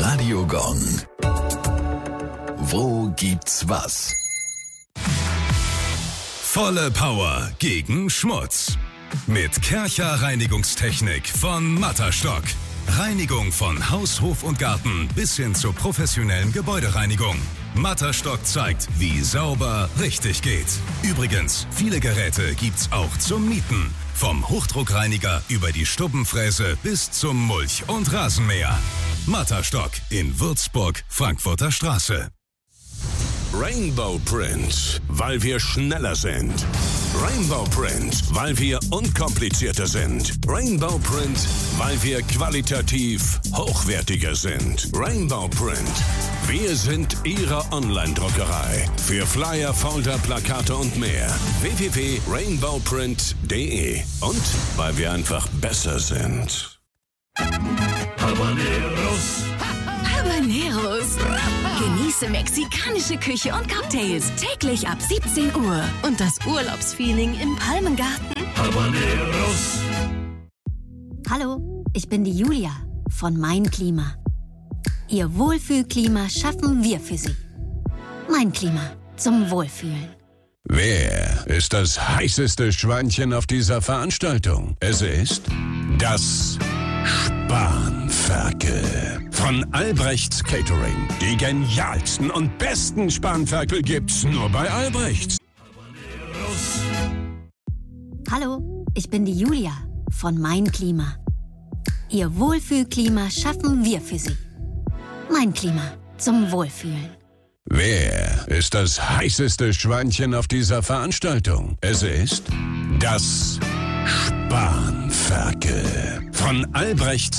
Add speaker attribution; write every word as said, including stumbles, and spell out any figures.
Speaker 1: Radio Gong. Wo gibt's was?
Speaker 2: Volle Power gegen Schmutz. Mit Kärcher Reinigungstechnik von Matterstock. Reinigung von Haus, Hof und Garten bis hin zur professionellen Gebäudereinigung. Matterstock zeigt, wie sauber richtig geht. Übrigens, viele Geräte gibt's auch zum Mieten. Vom Hochdruckreiniger über die Stubbenfräse bis zum Mulch- und Rasenmäher. Matterstock in Würzburg, Frankfurter Straße.
Speaker 3: Rainbow Print, weil wir schneller sind. Rainbow Print, weil wir unkomplizierter sind. Rainbow Print, weil wir qualitativ hochwertiger sind. Rainbow Print, wir sind Ihre Online-Druckerei. Für Flyer, Folder, Plakate und mehr. w w w punkt rainbow print punkt de. Und weil wir einfach besser sind.
Speaker 4: Habaneros.
Speaker 5: Habaneros. Genieße mexikanische Küche und Cocktails täglich ab siebzehn Uhr. Und das Urlaubsfeeling im Palmengarten.
Speaker 4: Habaneros.
Speaker 6: Hallo, ich bin die Julia von Mein Klima. Ihr Wohlfühlklima schaffen wir für Sie. Mein Klima zum Wohlfühlen.
Speaker 3: Wer ist das heißeste Schweinchen auf dieser Veranstaltung? Es ist das Spanferkel von Albrechts Catering. Die genialsten und besten Spanferkel gibt's nur bei Albrechts.
Speaker 6: Hallo, ich bin die Julia von Mein Klima. Ihr Wohlfühlklima schaffen wir für Sie. Mein Klima zum Wohlfühlen.
Speaker 3: Wer ist das heißeste Schweinchen auf dieser Veranstaltung? Es ist das Spanferkel von Albrechts